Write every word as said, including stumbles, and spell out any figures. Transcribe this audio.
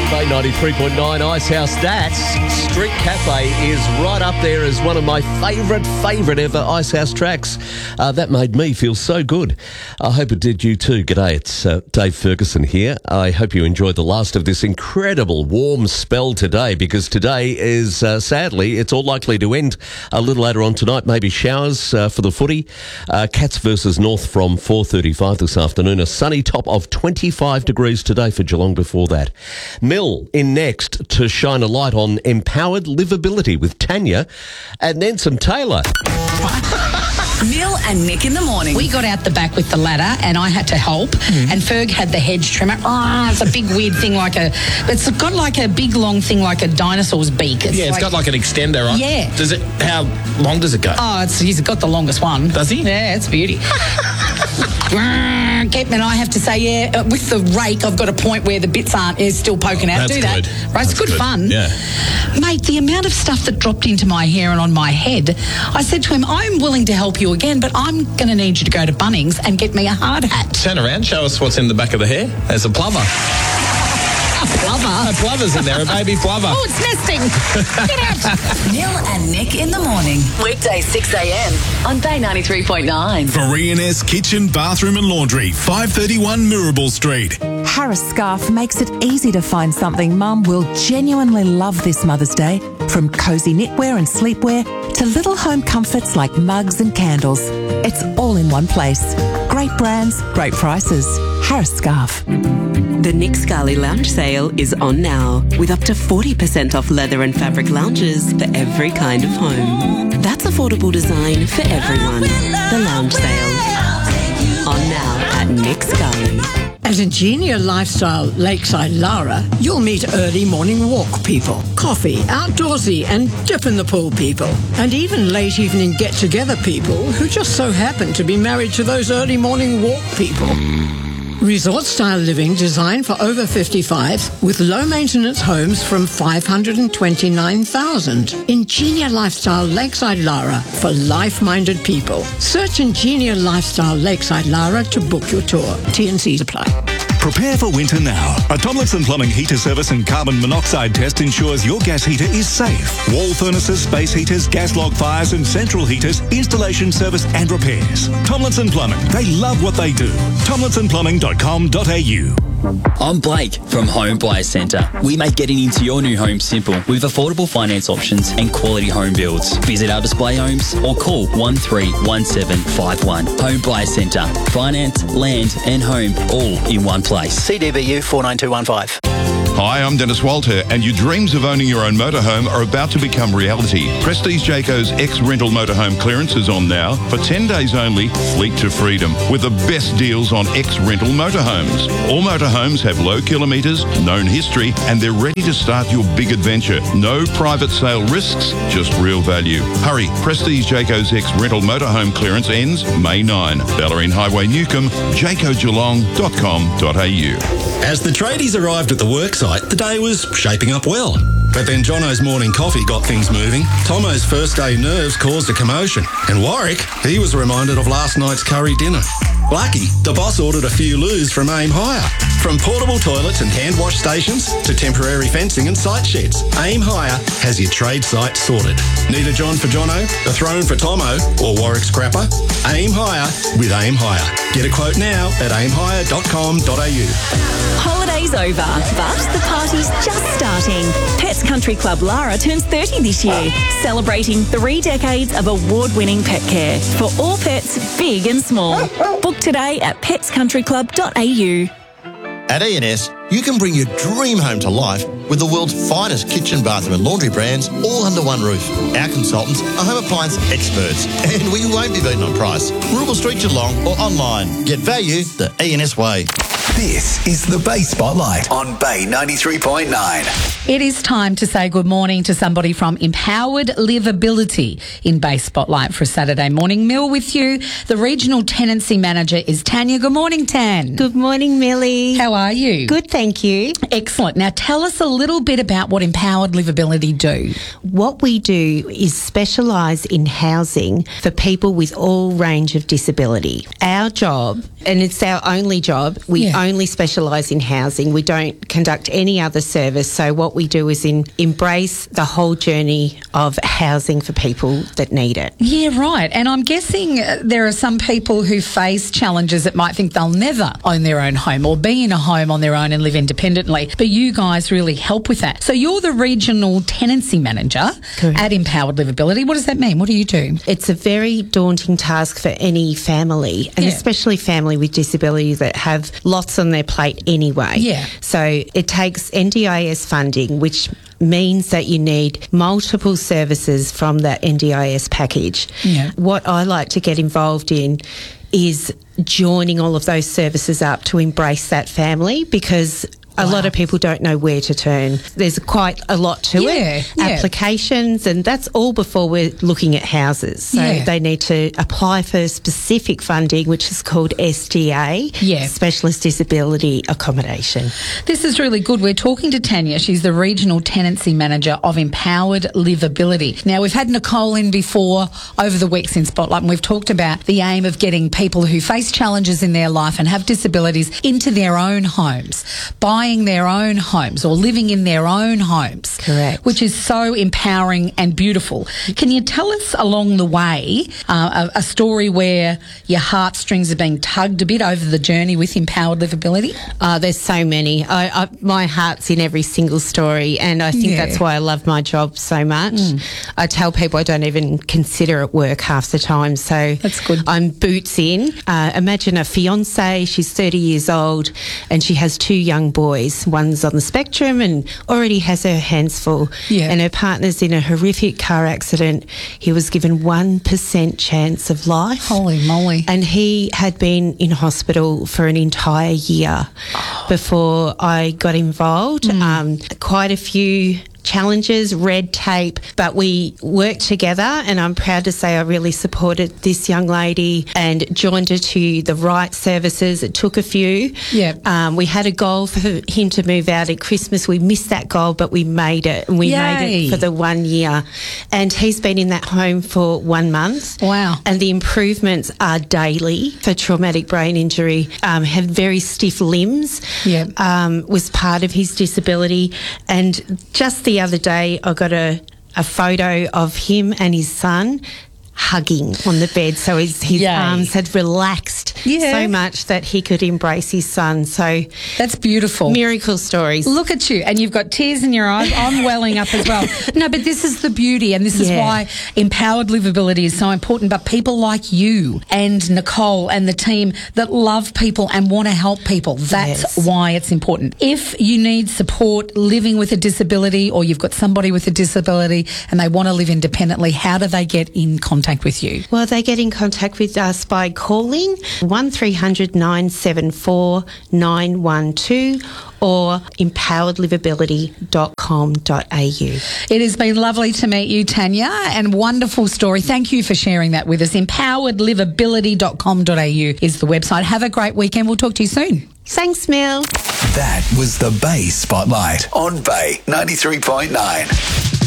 Bay ninety-three point nine Icehouse. That Street Cafe is right up there as one of my favourite, favourite ever Icehouse tracks. Uh, that made me feel so good. I hope it did you too. G'day, it's uh, Dave Ferguson here. I hope you enjoyed the last of this incredible warm spell today, because today is, uh, sadly, it's all likely to end a little later on tonight. Maybe showers uh, for the footy. Uh, Cats versus North from four thirty-five this afternoon. A sunny top of twenty-five degrees today for Geelong before that. Mill in next to shine a light on empowered livability with Tanya and then some Taylor. Mill and Nick in the morning. We got out the back with the ladder and I had to help, mm. and Ferg had the hedge trimmer. Oh, it's a big weird thing, like a, it's got like a big long thing like a dinosaur's beak. It's yeah, it's like, got like an extender on. Yeah. Does it? How long does it go? Oh, it's, he's got the longest one. Does he? Yeah, it's a beauty. And I have to say, yeah, with the rake, I've got a point where the bits aren't is still poking out. That's Do that, good. right? That's it's good, good fun, yeah. Mate. The amount of stuff that dropped into my hair and on my head, I said to him, "I'm willing to help you again, but I'm going to need you to go to Bunnings and get me a hard hat." Turn around, show us what's in the back of the hair. There's a plover. A plover? A plover's in there, a baby plover. Oh, it's nesting. Get out. Neil and Nick in the morning. Weekday six a.m. on Bay ninety-three point nine. For E and S Kitchen, Bathroom and Laundry, five thirty-one Mirabel Street. Harris Scarf makes it easy to find something Mum will genuinely love this Mother's Day. From cosy knitwear and sleepwear to little home comforts like mugs and candles. It's all in one place. Great brands, great prices. Harris Scarf. The Nick Scali Lounge Sale is on now, with up to forty percent off leather and fabric lounges for every kind of home. That's affordable design for everyone. The Lounge Sale. On now at Nick Scali. At Ingenia Lifestyle Lakeside Lara, you'll meet early morning walk people, coffee, outdoorsy and dip in the pool people, and even late evening get-together people who just so happen to be married to those early morning walk people. Resort-style living designed for over fifty-five with low-maintenance homes from five hundred twenty-nine thousand dollars. Ingenia Lifestyle Lakeside Lara for life-minded people. Search Ingenia Lifestyle Lakeside Lara to book your tour. T and C's apply. Prepare for winter now. A Tomlinson Plumbing heater service and carbon monoxide test ensures your gas heater is safe. Wall furnaces, space heaters, gas log fires and central heaters, installation service and repairs. Tomlinson Plumbing. They love what they do. tomlinson plumbing dot com dot a u. I'm Blake from Home Buyer Centre. We make getting into your new home simple with affordable finance options and quality home builds. Visit our display homes or call one three one seven five one. Home Buyer Centre. Finance, land and home all in one place. C D B U four nine two one five. Hi, I'm Dennis Walter, and your dreams of owning your own motorhome are about to become reality. Prestige Jayco's ex-rental motorhome clearance is on now. For ten days only, fleet to freedom, with the best deals on ex-rental motorhomes. All motorhomes have low kilometres, known history, and they're ready to start your big adventure. No private sale risks, just real value. Hurry, Prestige Jayco's ex-rental motorhome clearance ends May ninth. Ballerine Highway Newcomb, jayco geelong dot com dot a u. As the tradies arrived at the worksite, the day was shaping up well. But then Jono's morning coffee got things moving. Tomo's first day nerves caused a commotion. And Warwick, he was reminded of last night's curry dinner. Lucky, the boss ordered a few loos from Aim Higher. From portable toilets and hand wash stations to temporary fencing and site sheds, Aim Higher has your trade site sorted. Need a John for Jono, a throne for Tomo, or Warwick Scrapper? Aim Higher with Aim Higher. Get a quote now at aim higher dot com dot a u. Holiday's over, but the party's just starting. Pets Country Club Lara turns thirty this year, celebrating three decades of award-winning pet care for all pets, big and small. Book today at pets country club dot a u. At E and S, you can bring your dream home to life with the world's finest kitchen, bathroom and laundry brands all under one roof. Our consultants are home appliance experts and we won't be beaten on price. Mirabel Street Geelong or online. Get value the E and S way. This is the Bay Spotlight on Bay ninety-three point nine. It is time to say good morning to somebody from Empowered Livability in Bay Spotlight for a Saturday morning. Mill with you. The Regional Tenancy Manager is Tanya. Good morning, Tan. Good morning, Millie. How are you? Good, thank you. Excellent. Now tell us a little bit about what Empowered Livability do. What we do is specialise in housing for people with all range of disability. Our job And it's our only job. We Yeah. only specialise in housing. We don't conduct any other service. So what we do is in, embrace the whole journey of housing for people that need it. Yeah, right. And I'm guessing uh, there are some people who face challenges that might think they'll never own their own home or be in a home on their own and live independently. But you guys really help with that. So you're the regional tenancy manager Correct. at Empowered Livability. What does that mean? What do you do? It's a very daunting task for any family, and Yeah. especially family with disability that have lots on their plate anyway. Yeah. So it takes N D I S funding, which means that you need multiple services from that N D I S package. Yeah. What I like to get involved in is joining all of those services up to embrace that family, because a lot of people don't know where to turn. There's quite a lot to Yeah, it. yeah. Applications, and that's all before we're looking at houses. So Yeah. they need to apply for specific funding, which is called S D A, Yeah. Specialist Disability Accommodation. This is really good. We're talking to Tanya. She's the Regional Tenancy Manager of Empowered Livability. Now, we've had Nicole in before over the weeks in Spotlight, and we've talked about the aim of getting people who face challenges in their life and have disabilities into their own homes, buying their own homes or living in their own homes. Correct. Which is so empowering and beautiful. Can you tell us along the way uh, a, a story where your heartstrings are being tugged a bit over the journey with Empowered Livability? Uh, there's so many. I, I, my heart's in every single story, and I think Yeah. that's why I love my job so much. Mm. I tell people I don't even consider it work half the time, so That's good. I'm boots in. Uh, imagine a fiance, she's thirty years old, and she has two young boys. One's on the spectrum and already has her hands full, Yeah. and her partner's in a horrific car accident. He was given one percent chance of life. Holy moly. And he had been in hospital for an entire year before I got involved. Mm. Um, quite a few challenges, red tape, but we worked together, and I'm proud to say I really supported this young lady and joined her to the right services. It took a few. Yeah. Um, we had a goal for him to move out at Christmas. We missed that goal, but we made it, and we made Yay. it for the one year. And he's been in that home for one month. Wow. And the improvements are daily for traumatic brain injury. Um, had very stiff limbs. Yeah. Um, was part of his disability. And just the other day, I got a, a photo of him and his son hugging on the bed. So his, his Yay. arms had relaxed Yeah. so much that he could embrace his son. So That's beautiful. miracle stories. Look at you, and you've got tears in your eyes. I'm welling up as well. No, but this is the beauty, and this is Yeah. why Empowered Livability is so important. But people like you and Nicole and the team that love people and want to help people, that's Yes. why it's important. If you need support living with a disability, or you've got somebody with a disability and they want to live independently, how do they get in contact with you? Well, they get in contact with us by calling one three hundred nine seven four nine one two or empowered livability dot com dot a u. It has been lovely to meet you, Tanya, and wonderful story. Thank you for sharing that with us. empowered livability dot com dot a u is the website. Have a great weekend. We'll talk to you soon. Thanks, Mel. That was the Bay Spotlight on Bay ninety-three point nine.